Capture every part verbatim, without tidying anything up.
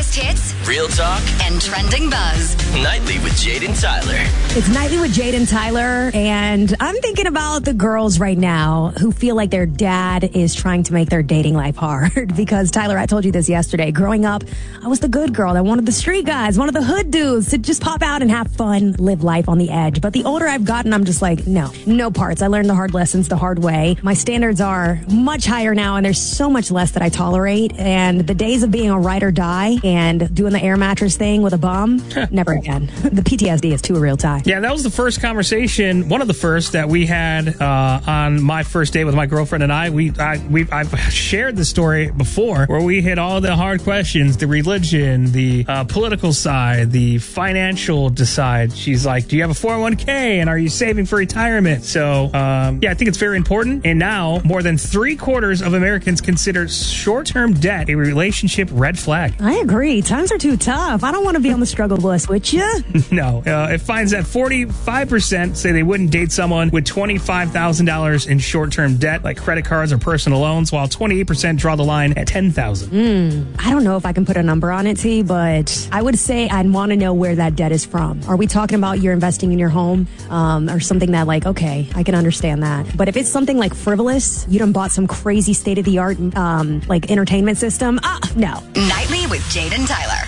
biggest hits, real talk, and trending buzz. Nightly with Jade and Tyler. It's Nightly with Jade and Tyler, and I'm thinking about the girls right now who feel like their dad is trying to make their dating life hard. Because, Tyler, I told you this yesterday. Growing up, I was the good girl that wanted the street guys, one of the hood dudes to just pop out and have fun, live life on the edge. But the older I've gotten, I'm just like, no, no parts. I learned the hard lessons the hard way. My standards are much higher now, and there's so much less that I tolerate. And the days of being a ride or die and doing the air mattress thing with a bum, never again. The P T S D is too real time. Yeah, that was the first conversation, one of the first that we had uh, on my first date with my girlfriend and I. We, I, we, I've shared the story before where we hit all the hard questions, the religion, the uh, political side, the financial side. She's like, do you have a four oh one k and are you saving for retirement? So, um, yeah, I think it's very important. And now more than three quarters of Americans consider short-term debt a relationship red flag. I agree. Times are too tough. I don't want to be on the struggle bus with you. No. Uh, it finds that forty-five percent say they wouldn't date someone with twenty-five thousand dollars in short-term debt, like credit cards or personal loans, while twenty-eight percent draw the line at ten thousand dollars. Mm, I don't know if I can put a number on it, T, but I would say I'd want to know where that debt is from. Are we talking about you're investing in your home um, or something that, like, okay, I can understand that. But if it's something like frivolous, you done bought some crazy state-of-the-art um, like entertainment system, ah, no. Nightly with Jade and Tyler.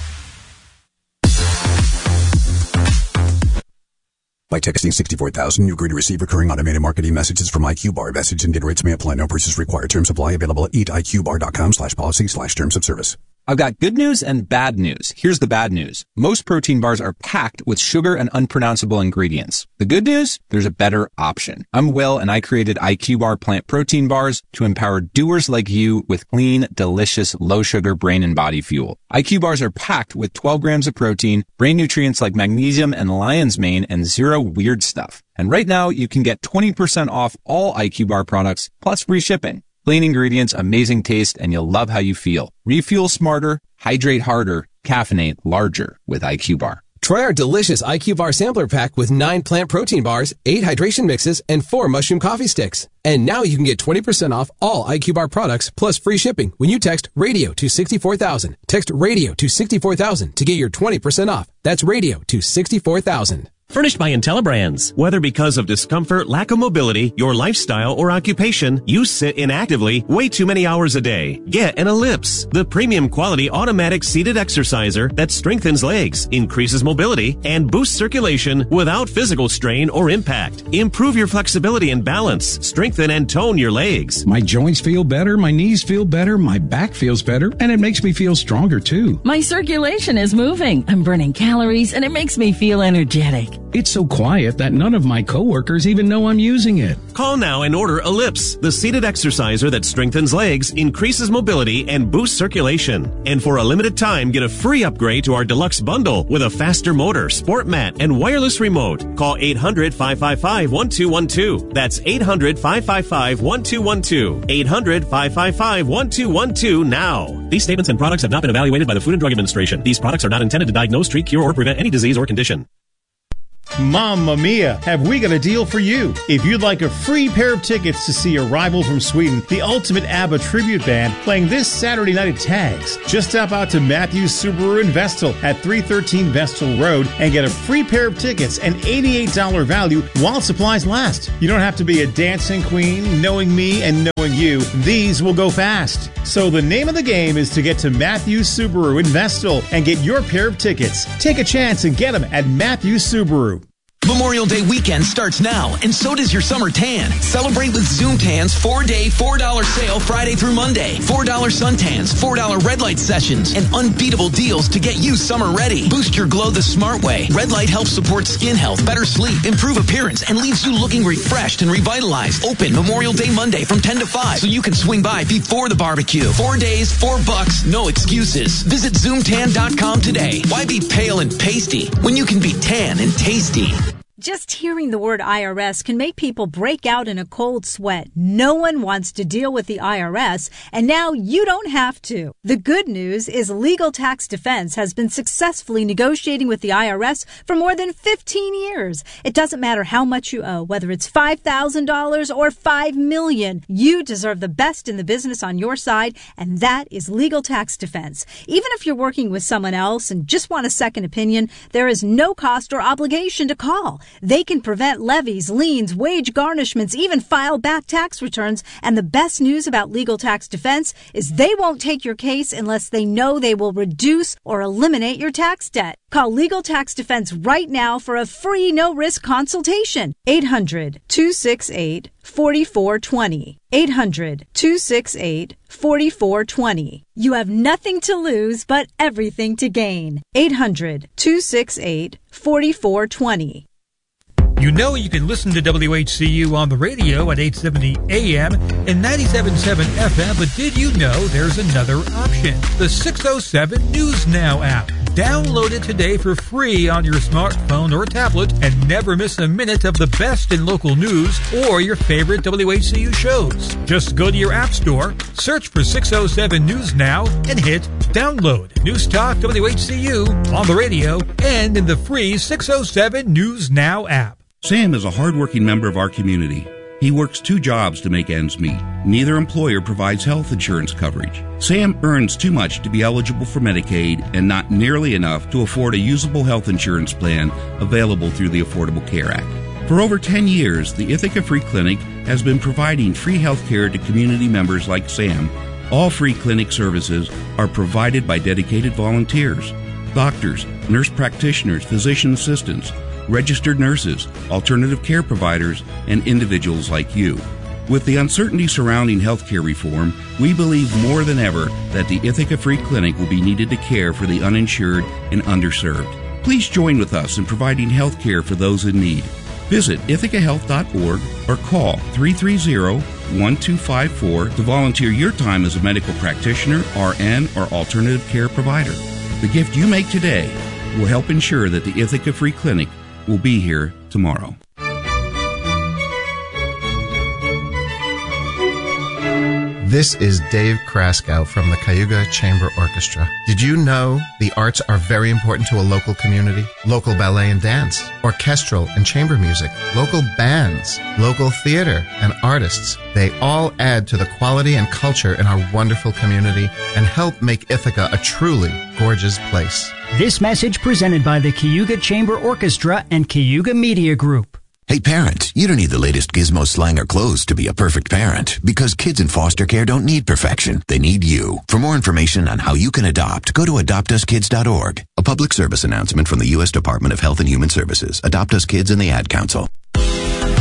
By texting sixty-four thousand, you agree to receive recurring automated marketing messages from I Q Bar. Message and data rates may apply. No purchase required. Terms apply. Available at eat I Q bar dot com slash policy slash terms of service. I've got good news and bad news. Here's the bad news. Most protein bars are packed with sugar and unpronounceable ingredients. The good news? There's a better option. I'm Will, and I created I Q Bar plant protein bars to empower doers like you with clean, delicious, low-sugar brain and body fuel. I Q Bars are packed with twelve grams of protein, brain nutrients like magnesium and lion's mane, and zero weird stuff. And right now, you can get twenty percent off all I Q Bar products, plus free shipping. Clean ingredients, amazing taste, and you'll love how you feel. Refuel smarter, hydrate harder, caffeinate larger with I Q Bar. Try our delicious I Q Bar sampler pack with nine plant protein bars, eight hydration mixes, and four mushroom coffee sticks. And now you can get twenty percent off all I Q Bar products plus free shipping when you text radio to sixty-four thousand. Text radio to sixty-four thousand to get your twenty percent off. That's radio to sixty-four thousand. Furnished by IntelliBrands. Whether because of discomfort, lack of mobility, your lifestyle, or occupation, you sit inactively way too many hours a day. Get an Ellipse, the premium quality automatic seated exerciser that strengthens legs, increases mobility, and boosts circulation without physical strain or impact. Improve your flexibility and balance. Strengthen and tone your legs. My joints feel better, my knees feel better, my back feels better, and it makes me feel stronger too. My circulation is moving. I'm burning calories, and it makes me feel energetic. It's so quiet that none of my coworkers even know I'm using it. Call now and order Ellipse, the seated exerciser that strengthens legs, increases mobility, and boosts circulation. And for a limited time, get a free upgrade to our deluxe bundle with a faster motor, sport mat, and wireless remote. Call eight hundred, five five five, one two one two. That's eight hundred, five five five, one two one two. eight hundred, five five five, one two one two now. These statements and products have not been evaluated by the Food and Drug Administration. These products are not intended to diagnose, treat, cure, or prevent any disease or condition. Mamma mia, have we got a deal for you? If you'd like a free pair of tickets to see Arrival from Sweden, the ultimate ABBA tribute band, playing this Saturday night at Tags, just stop out to Matthews Subaru in Vestal at three thirteen Vestal Road and get a free pair of tickets and eighty-eight dollars value while supplies last. You don't have to be a dancing queen, knowing me and knowing you. These will go fast. So the name of the game is to get to Matthews Subaru in Vestal and get your pair of tickets. Take a chance and get them at Matthews Subaru. Memorial Day weekend starts now, and so does your summer tan. Celebrate with Zoom Tan's four-day, four dollar sale Friday through Monday. four dollar suntans, four dollar red light sessions, and unbeatable deals to get you summer ready. Boost your glow the smart way. Red light helps support skin health, better sleep, improve appearance, and leaves you looking refreshed and revitalized. Open Memorial Day Monday from ten to five, so you can swing by before the barbecue. Four days, four bucks, no excuses. Visit zoom tan dot com today. Why be pale and pasty when you can be tan and tasty? Just hearing the word I R S can make people break out in a cold sweat. No one wants to deal with the I R S, and now you don't have to. The good news is Legal Tax Defense has been successfully negotiating with the I R S for more than fifteen years. It doesn't matter how much you owe, whether it's five thousand dollars or five million dollars. You deserve the best in the business on your side, and that is Legal Tax Defense. Even if you're working with someone else and just want a second opinion, there is no cost or obligation to call. They can prevent levies, liens, wage garnishments, even file back tax returns. And the best news about Legal Tax Defense is they won't take your case unless they know they will reduce or eliminate your tax debt. Call Legal Tax Defense right now for a free no-risk consultation. eight hundred, two six eight, four four two zero. eight hundred, two six eight, four four two zero. You have nothing to lose but everything to gain. eight hundred, two six eight, four four two zero. You know you can listen to W H C U on the radio at eight seventy A M and ninety-seven point seven F M, but did you know there's another option? The six oh seven News Now app. Download it today for free on your smartphone or tablet and never miss a minute of the best in local news or your favorite W H C U shows. Just go to your app store, search for six oh seven News Now, and hit download. News Talk W H C U on the radio and in the free six oh seven News Now app. Sam is a hardworking member of our community. He works two jobs to make ends meet. Neither employer provides health insurance coverage. Sam earns too much to be eligible for Medicaid and not nearly enough to afford a usable health insurance plan available through the Affordable Care Act. For over ten years, the Ithaca Free Clinic has been providing free health care to community members like Sam. All free clinic services are provided by dedicated volunteers, doctors, nurse practitioners, physician assistants, registered nurses, alternative care providers, and individuals like you. With the uncertainty surrounding healthcare reform, we believe more than ever that the Ithaca Free Clinic will be needed to care for the uninsured and underserved. Please join with us in providing health care for those in need. Visit ithaca health dot org or call three three zero, one two five four to volunteer your time as a medical practitioner, R N, or alternative care provider. The gift you make today will help ensure that the Ithaca Free Clinic will be here tomorrow. This is Dave Kraskow from the Cayuga Chamber Orchestra. Did you know the arts are very important to a local community? Local ballet and dance, orchestral and chamber music, local bands, local theater and artists. They all add to the quality and culture in our wonderful community and help make Ithaca a truly gorgeous place. This message presented by the Cayuga Chamber Orchestra and Cayuga Media Group. Hey parent, you don't need the latest gizmo, slang, or clothes to be a perfect parent, because kids in foster care don't need perfection. They need you. For more information on how you can adopt, go to adopt us kids dot org. A public service announcement from the U S Department of Health and Human Services, Adopt Us Kids, and the Ad Council.